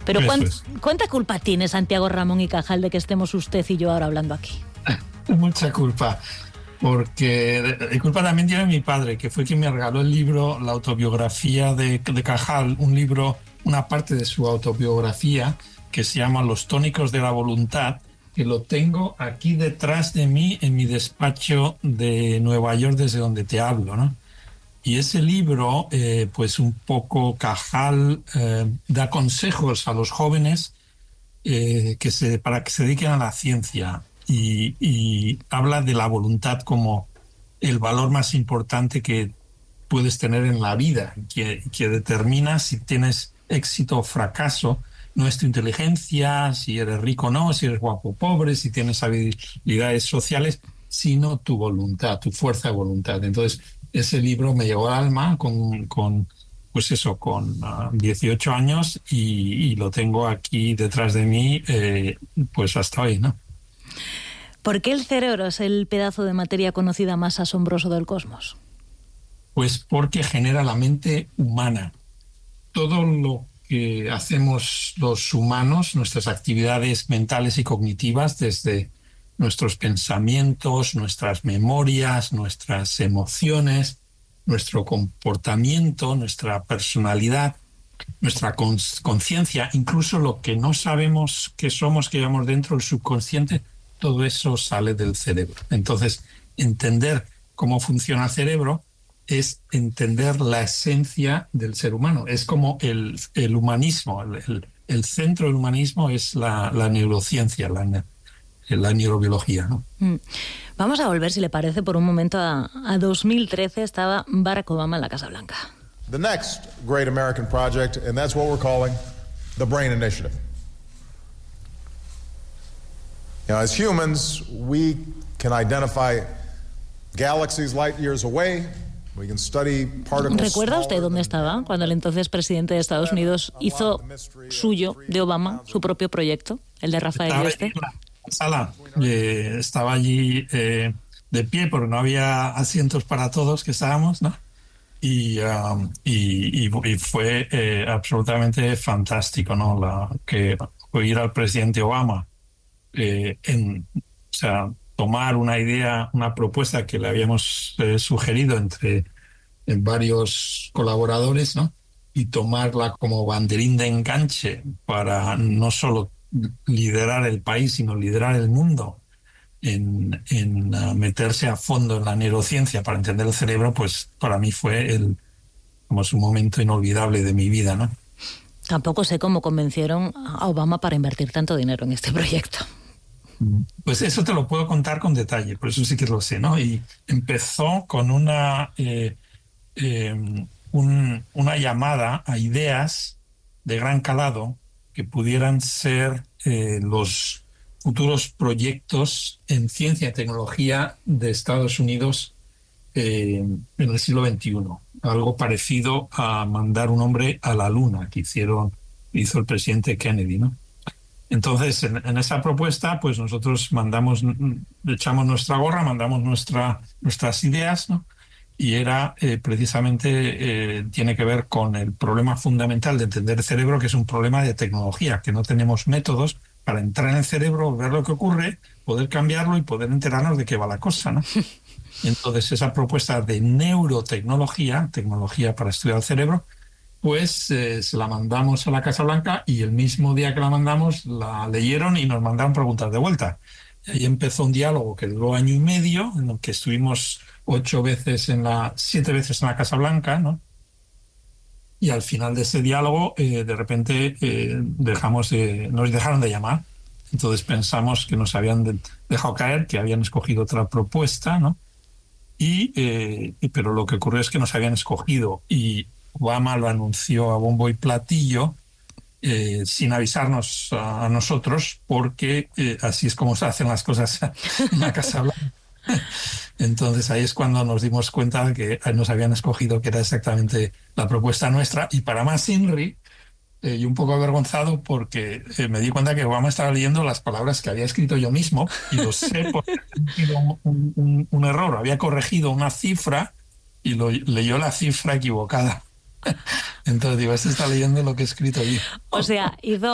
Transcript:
Pero Eso es. ¿cuánta culpa tiene Santiago Ramón y Cajal de que estemos usted y yo ahora hablando aquí? Mucha culpa, porque culpa también tiene mi padre, que fue quien me regaló el libro, la autobiografía de Cajal, un libro, una parte de su autobiografía que se llama Los tónicos de la voluntad, que lo tengo aquí detrás de mí en mi despacho de Nueva York, desde donde te hablo, ¿no? Y ese libro, pues un poco Cajal da consejos a los jóvenes para que se dediquen a la ciencia y habla de la voluntad como el valor más importante que puedes tener en la vida, que determina si tienes éxito o fracaso. No es tu inteligencia, si eres rico o no, si eres guapo o pobre, si tienes habilidades sociales, sino tu voluntad, tu fuerza de voluntad. Entonces, ese libro me llegó al alma con 18 años y lo tengo aquí detrás de mí, pues hasta hoy, ¿no? ¿Por qué el cerebro es el pedazo de materia conocida más asombroso del cosmos? Pues porque genera la mente humana. Todo lo que hacemos los humanos, nuestras actividades mentales y cognitivas, desde nuestros pensamientos, nuestras memorias, nuestras emociones, nuestro comportamiento, nuestra personalidad, nuestra conciencia, incluso lo que no sabemos que somos, que llevamos dentro, el subconsciente, todo eso sale del cerebro. Entonces, entender cómo funciona el cerebro es entender la esencia del ser humano. Es como el humanismo, el centro del humanismo es la neurociencia, la neurobiología, ¿no? Vamos a volver, si le parece, por un momento a 2013. Estaba Barack Obama en la Casa Blanca. The next great American project, and that's what we're calling the Brain Initiative. You know, as humans, we can identify galaxies light years away. We can study particles. ¿Recuerda usted dónde estaba cuando el entonces presidente de Estados Unidos hizo suyo, de Obama, su propio proyecto, el de Rafael Yuste? Sala, estaba allí de pie porque no había asientos para todos que estábamos, ¿no? Y fue absolutamente fantástico, ¿no? Que oír al presidente Obama tomar una idea, una propuesta que le habíamos sugerido entre varios colaboradores, ¿no? Y tomarla como banderín de enganche para no solo liderar el país, sino liderar el mundo en meterse a fondo en la neurociencia para entender el cerebro, pues para mí fue como un momento inolvidable de mi vida, ¿no? Tampoco sé cómo convencieron a Obama para invertir tanto dinero en este proyecto. Pues eso te lo puedo contar con detalle, por eso sí que lo sé, ¿no? Y empezó con una llamada a ideas de gran calado que pudieran ser los futuros proyectos en ciencia y tecnología de Estados Unidos en el siglo XXI. Algo parecido a mandar un hombre a la luna que hizo el presidente Kennedy, ¿no? Entonces, en esa propuesta, pues nosotros echamos nuestra gorra, mandamos nuestras ideas, ¿no? Y era precisamente, tiene que ver con el problema fundamental de entender el cerebro, que es un problema de tecnología, que no tenemos métodos para entrar en el cerebro, ver lo que ocurre, poder cambiarlo y poder enterarnos de qué va la cosa, ¿no? Entonces, esa propuesta de neurotecnología, tecnología para estudiar el cerebro, pues se la mandamos a la Casa Blanca y el mismo día que la mandamos la leyeron y nos mandaron preguntas de vuelta. Y ahí empezó un diálogo que duró 1 año y medio, en el que estuvimos 7 veces en la Casa Blanca, ¿no? Y al final de ese diálogo, de repente nos dejaron de llamar. Entonces pensamos que nos habían dejado caer, que habían escogido otra propuesta, ¿no? Pero lo que ocurrió es que nos habían escogido y Obama lo anunció a bombo y platillo sin avisarnos a nosotros, porque así es como se hacen las cosas en la Casa Blanca. Entonces ahí es cuando nos dimos cuenta de que nos habían escogido, que era exactamente la propuesta nuestra, y para más Inri, y un poco avergonzado porque me di cuenta que Obama estaba leyendo las palabras que había escrito yo mismo, y lo sé porque había sido un error, había corregido una cifra y leyó la cifra equivocada. Entonces digo, este está leyendo lo que he escrito yo. O sea, hizo